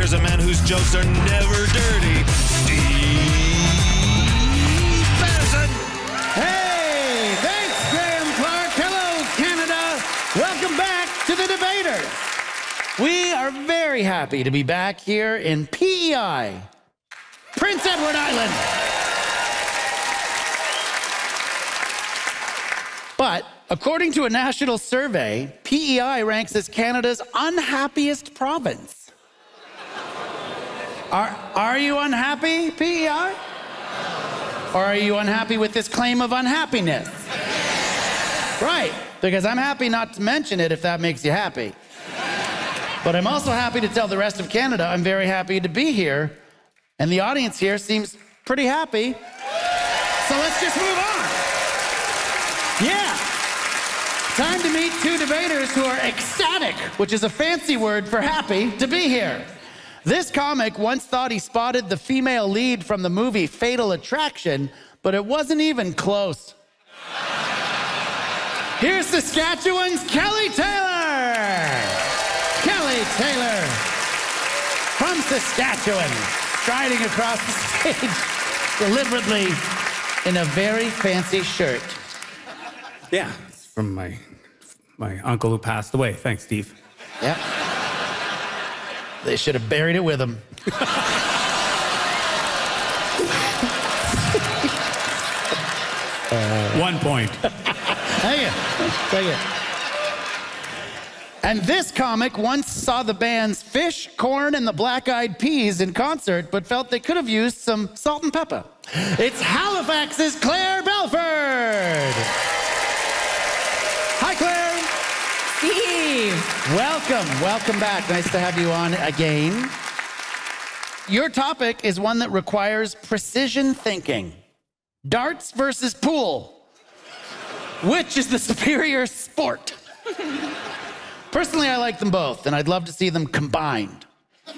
here's a man whose jokes are never dirty, Steve Madison. Hey, thanks, Graham Clark. Hello, Canada. Welcome back to the Debaters. We are very happy to be back here in PEI, Prince Edward Island. But according to a national survey, PEI ranks as Canada's unhappiest province. Are you unhappy, PEI? Or are you unhappy with this claim of unhappiness? Right, because I'm happy not to mention it if that makes you happy. But I'm also happy to tell the rest of Canada I'm very happy to be here, and the audience here seems pretty happy. So let's just move on. Yeah. Time to meet two debaters who are ecstatic, which is a fancy word for happy to be here. This comic once thought he spotted the female lead from the movie Fatal Attraction, but it wasn't even close. Here's Saskatchewan's Kelly Taylor. Kelly Taylor from Saskatchewan, striding across the stage deliberately in a very fancy shirt. Yeah, it's from my uncle who passed away. Thanks, Steve. Yep. They should have buried it with him. 1 point. Thank you. Thank you. And this comic once saw the bands Fish, Corn, and the Black Eyed Peas in concert, but felt they could have used some salt and pepper. It's Halifax's Claire Belford. Hi, Claire. Steve. Welcome back. Nice to have you on again. Your topic is one that requires precision thinking. Darts versus pool. Which is the superior sport? Personally, I like them both, and I'd love to see them combined.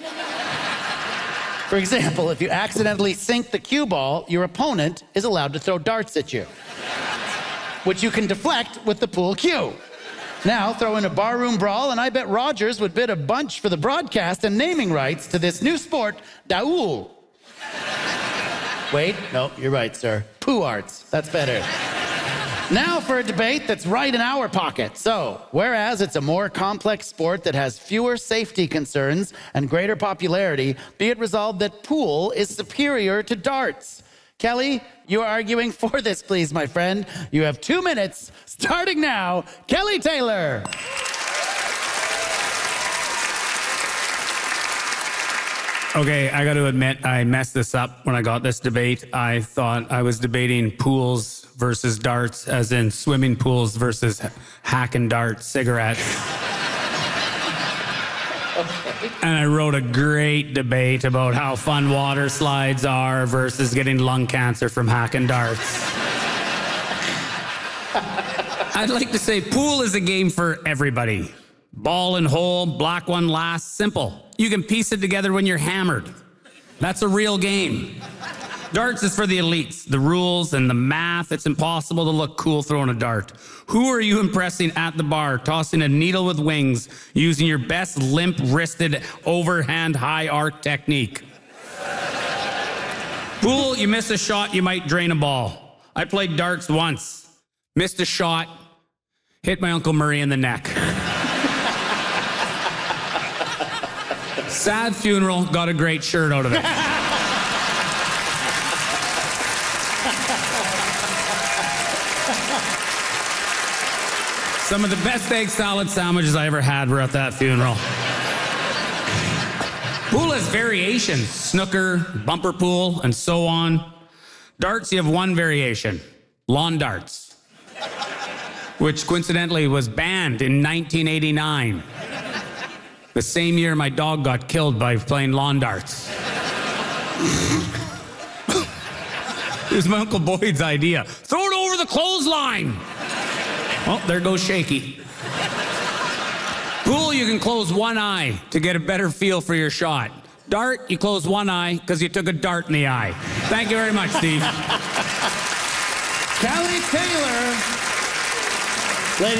For example, if you accidentally sink the cue ball, your opponent is allowed to throw darts at you, which you can deflect with the pool cue. Now, throw in a barroom brawl, and I bet Rogers would bid a bunch for the broadcast and naming rights to this new sport, Daoul. Wait, no, you're right, sir. Poo arts, that's better. Now for a debate that's right in our pocket. So, whereas it's a more complex sport that has fewer safety concerns and greater popularity, be it resolved that pool is superior to darts. Kelly, you are arguing for this, please, my friend. You have 2 minutes, starting now. Kelly Taylor. Okay, I got to admit, I messed this up when I got this debate. I thought I was debating pools versus darts, as in swimming pools versus hack and dart cigarettes. Okay. And I wrote a great debate about how fun water slides are versus getting lung cancer from hack and darts. I'd like to say pool is a game for everybody. Ball and hole, black one last, simple. You can piece it together when you're hammered. That's a real game. Darts is for the elites. The rules and the math, it's impossible to look cool throwing a dart. Who are you impressing at the bar, tossing a needle with wings, using your best limp-wristed, overhand high arc technique? Pool, you miss a shot, you might drain a ball. I played darts once, missed a shot, hit my Uncle Murray in the neck. Sad funeral, got a great shirt out of it. Some of the best egg salad sandwiches I ever had were at that funeral. Pool has variations, snooker, bumper pool, and so on. Darts, you have one variation, lawn darts, which coincidentally was banned in 1989. The same year my dog got killed by playing lawn darts. It was my Uncle Boyd's idea. Throw it over the clothesline. Oh, there goes Shaky. Pool, you can close one eye to get a better feel for your shot. Dart, you close one eye because you took a dart in the eye. Thank you very much, Steve. Kelly Taylor